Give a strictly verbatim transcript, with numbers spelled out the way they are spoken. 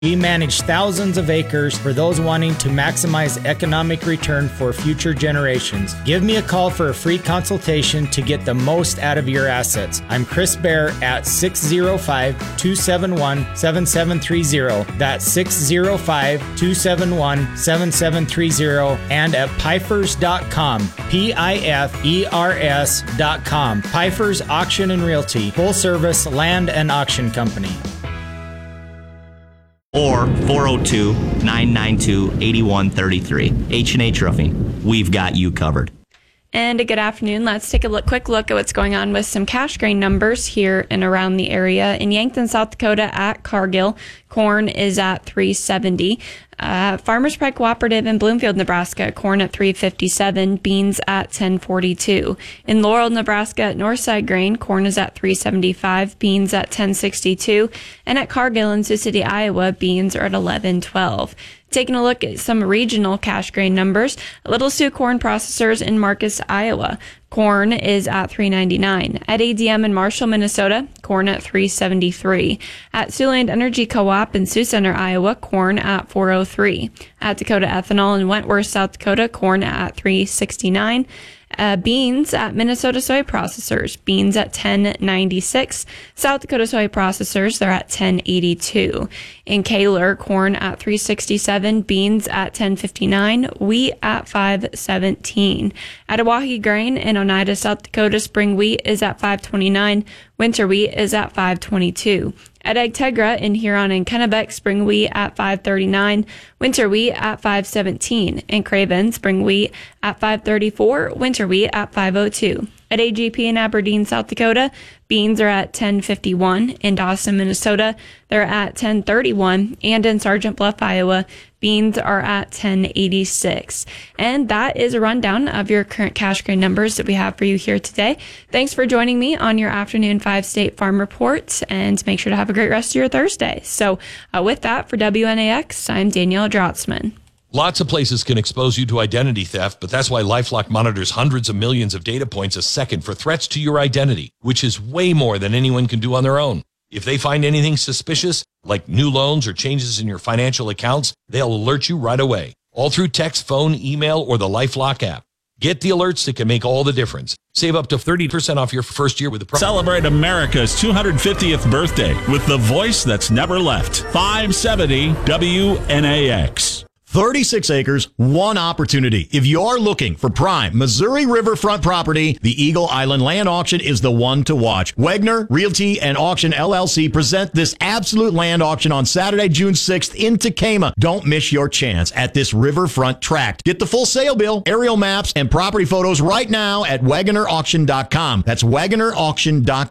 We manage thousands of acres for those wanting to maximize economic return for future generations. Give me a call for a free consultation to get the most out of your assets. I'm Chris Bear at six oh five, two seven one, seven seven three oh. That's six oh five, two seven one, seven seven three oh and at pifers dot com. P I F E R S dot com. Pifers Auction and Realty, full service land and auction company. Or four oh two, nine nine two, eight one three three. H and H Roofing. We've got you covered. And a good afternoon. Let's take a look, quick look at what's going on with some cash grain numbers here and around the area. In Yankton, South Dakota at Cargill, corn is at three seventy. Uh, Farmers Pride Cooperative in Bloomfield, Nebraska, corn at three fifty-seven, beans at ten forty-two. In Laurel, Nebraska at Northside Grain, corn is at three seventy-five, beans at ten sixty-two. And at Cargill in Sioux City, Iowa, beans are at eleven twelve. Taking a look at some regional cash grain numbers, Little Sioux Corn Processors in Marcus, Iowa. Corn is at three ninety-nine. At A D M in Marshall, Minnesota, corn at three seventy-three. At Siouxland Energy Co-op in Sioux Center, Iowa, corn at four oh three. At Dakota Ethanol in Wentworth, South Dakota, corn at three sixty-nine. Uh, beans at Minnesota Soy Processors, beans at ten ninety-six. South Dakota Soy Processors, they're at ten eighty-two. In Kaler, corn at three sixty-seven, beans at ten fifty-nine, wheat at five seventeen. At Oahe Grain in Oneida, South Dakota, spring wheat is at five twenty-nine, winter wheat is at five twenty-two. At Agtegra in Huron and Kennebec, spring wheat at five thirty-nine, winter wheat at five seventeen. In Craven, spring wheat at five thirty-four, winter wheat at five oh two. At A G P in Aberdeen, South Dakota, beans are at ten fifty-one. In Dawson, Minnesota, they're at ten thirty-one. And in Sergeant Bluff, Iowa, beans are at ten eighty-six. And that is a rundown of your current cash grain numbers that we have for you here today. Thanks for joining me on your afternoon five State Farm Report, and make sure to have a great rest of your Thursday. So uh, with that, for W N A X, I'm Danielle Drotzman. Lots of places can expose you to identity theft, but that's why LifeLock monitors hundreds of millions of data points a second for threats to your identity, which is way more than anyone can do on their own. If they find anything suspicious, like new loans or changes in your financial accounts, they'll alert you right away, all through text, phone, email, or the LifeLock app. Get the alerts that can make all the difference. Save up to thirty percent off your first year with the... Pro- Celebrate America's two hundred fiftieth birthday with the voice that's never left. five seventy W N A X. thirty-six acres, one opportunity. If you're looking for prime Missouri riverfront property, the Eagle Island Land Auction is the one to watch. Wegner Realty and Auction L L C present this absolute land auction on Saturday, June sixth in Tekamah. Don't miss your chance at this riverfront tract. Get the full sale bill, aerial maps, and property photos right now at Wagoner Auction dot com. That's Wagoner Auction dot com.